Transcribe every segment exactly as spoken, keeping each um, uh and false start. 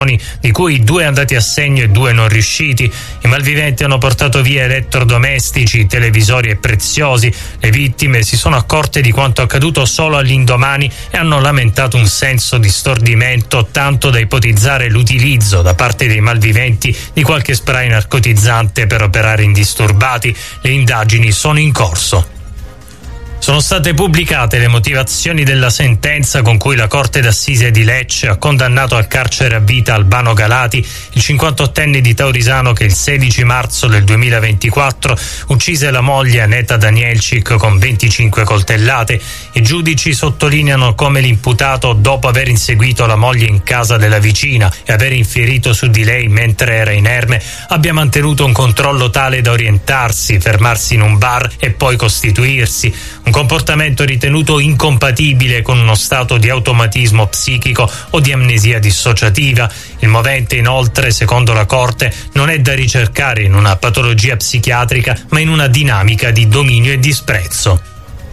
di cui due andati a segno e due non riusciti. I malviventi hanno portato via elettrodomestici, televisori e preziosi. Le vittime si sono accorte di quanto accaduto solo all'indomani e hanno lamentato un senso di stordimento, tanto da ipotizzare l'utilizzo da parte dei malviventi di qualche spray narcotizzante per operare indisturbati. Le indagini sono in corso. Sono state pubblicate le motivazioni della sentenza con cui la Corte d'Assise di Lecce ha condannato al carcere a vita Albano Galati, il cinquantottenne di Taurisano che il sedici marzo del duemilaventiquattro uccise la moglie Aneta Danielcik con venticinque coltellate. I giudici sottolineano come l'imputato, dopo aver inseguito la moglie in casa della vicina e aver infierito su di lei mentre era inerme, abbia mantenuto un controllo tale da orientarsi, fermarsi in un bar e poi costituirsi. Un comportamento ritenuto incompatibile con uno stato di automatismo psichico o di amnesia dissociativa. Il movente, inoltre, secondo la Corte, non è da ricercare in una patologia psichiatrica, ma in una dinamica di dominio e disprezzo.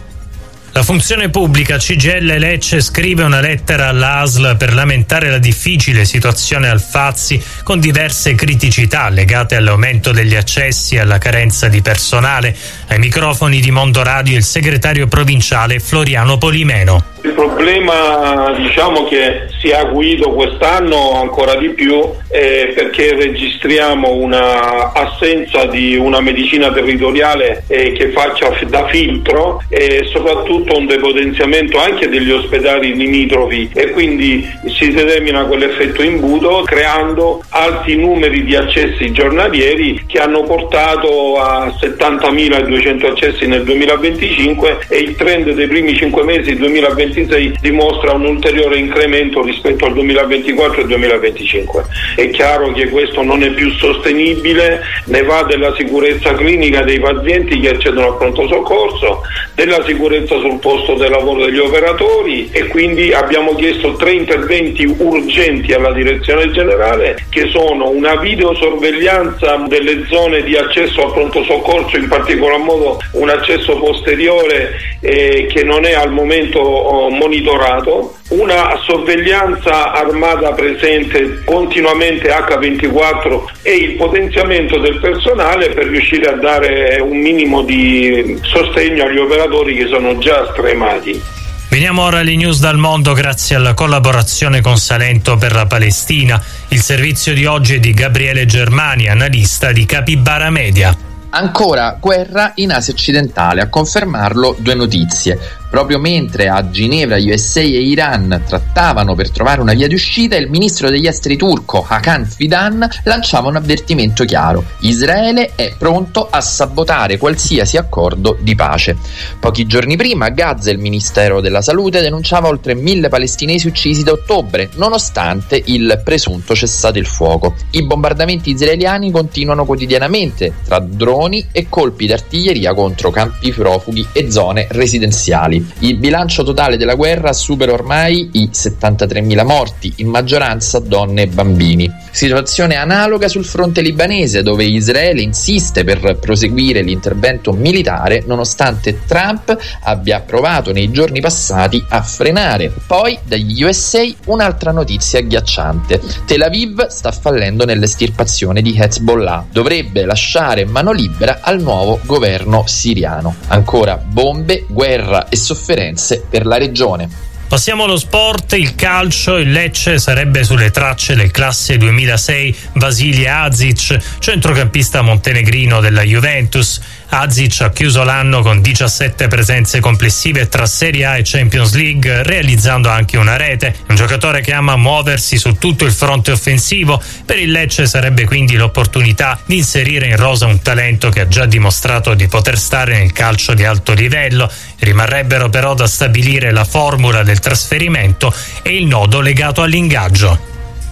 La funzione pubblica C G I L Lecce scrive una lettera all'A S L per lamentare la difficile situazione al Fazzi con diverse criticità legate all'aumento degli accessi e alla carenza di personale. Ai microfoni di Mondo Radio il segretario provinciale Floriano Polimeno. Il problema, diciamo, che si è acuito quest'anno ancora di più è perché registriamo una assenza di una medicina territoriale eh, che faccia da filtro e soprattutto un depotenziamento anche degli ospedali limitrofi, e quindi si determina quell'effetto imbuto creando alti numeri di accessi giornalieri che hanno portato a settantamiladuecento accessi nel duemilaventicinque, e il trend dei primi cinque mesi del duemilaventisei dimostra un ulteriore incremento rispetto al duemilaventiquattro e duemilaventicinque. È chiaro che questo non è più sostenibile, ne va della sicurezza clinica dei pazienti che accedono al pronto soccorso, della sicurezza sul posto del lavoro degli operatori, e quindi abbiamo chiesto tre interventi urgenti alla direzione generale, che sono una videosorveglianza delle zone di accesso al pronto soccorso, in particolar modo un accesso posteriore eh, che non è al momento oh, monitorato, una sorveglianza armata presente continuamente acca ventiquattro e il potenziamento del personale per riuscire a dare un minimo di sostegno agli operatori che sono già stremati. Veniamo ora alle news dal mondo grazie alla collaborazione con Salento per la Palestina. Il servizio di oggi è di Gabriele Germani, analista di Capibara Media. Ancora guerra in Asia occidentale, a confermarlo due notizie. Proprio mentre a Ginevra U S A e Iran trattavano per trovare una via di uscita, il ministro degli esteri turco Hakan Fidan lanciava un avvertimento chiaro: Israele è pronto a sabotare qualsiasi accordo di pace. Pochi giorni prima a Gaza il Ministero della Salute denunciava oltre mille palestinesi uccisi da ottobre, nonostante il presunto cessate il fuoco. I bombardamenti israeliani continuano quotidianamente tra droni e colpi d'artiglieria contro campi profughi e zone residenziali. Il bilancio totale della guerra supera ormai i settantatremila morti, in maggioranza donne e bambini. Situazione analoga sul fronte libanese, dove Israele insiste per proseguire l'intervento militare nonostante Trump abbia provato nei giorni passati a frenare. Poi dagli U S A un'altra notizia agghiacciante: Tel Aviv sta fallendo nell'estirpazione di Hezbollah, dovrebbe lasciare mano libera al nuovo governo siriano. Ancora bombe, guerra e sofferenze per la regione. Passiamo allo sport, il calcio. Il Lecce sarebbe sulle tracce del classe duemilasei Vasilije Azic, centrocampista montenegrino della Juventus. Azic ha chiuso l'anno con diciassette presenze complessive tra Serie A e Champions League, realizzando anche una rete. Un giocatore che ama muoversi su tutto il fronte offensivo. Per il Lecce sarebbe quindi l'opportunità di inserire in rosa un talento che ha già dimostrato di poter stare nel calcio di alto livello. Rimarrebbero però da stabilire la formula del trasferimento e il nodo legato all'ingaggio.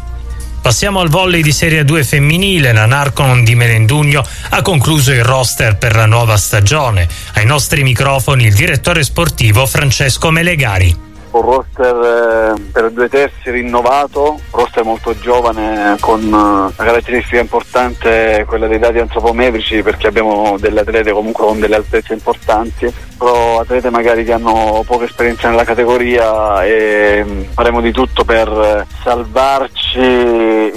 Passiamo al volley di Serie due femminile. La Narconon di Melendugno ha concluso il roster per la nuova stagione. Ai nostri microfoni il direttore sportivo Francesco Melegari. un roster eh, per due terzi rinnovato, roster molto giovane con una caratteristica importante, quella dei dati antropometrici, perché abbiamo delle atlete comunque con delle altezze importanti, però atlete magari che hanno poca esperienza nella categoria, e faremo di tutto per salvarci